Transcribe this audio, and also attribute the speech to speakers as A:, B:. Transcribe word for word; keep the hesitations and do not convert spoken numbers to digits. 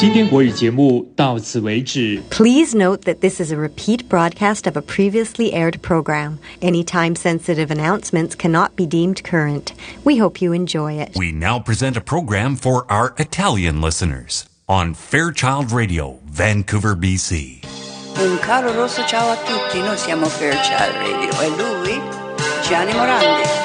A: 今天国语节目到此为止。
B: Please note that this is a repeat broadcast of a previously aired program. Any time-sensitive announcements cannot be deemed current. We hope you enjoy it.
C: We now present a program for our Italian listeners on Fairchild Radio, Vancouver, B C.
D: Un caro rosso ciao a tutti, noi siamo Fairchild Radio e lui, Gianni Morandi.